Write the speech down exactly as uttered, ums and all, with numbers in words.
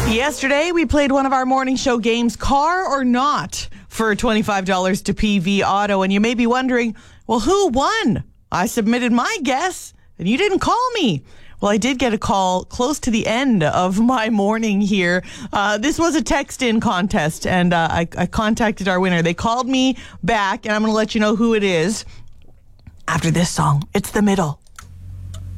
Yesterday, we played one of our morning show games, Car or Not, for twenty-five dollars to P V Auto. And you may be wondering, well, who won? I submitted my guess, and you didn't call me. Well, I did get a call close to the end of my morning here. Uh, this was a text-in contest, and uh, I, I contacted our winner. They called me back, and I'm going to let you know who it is after this song. It's The Middle.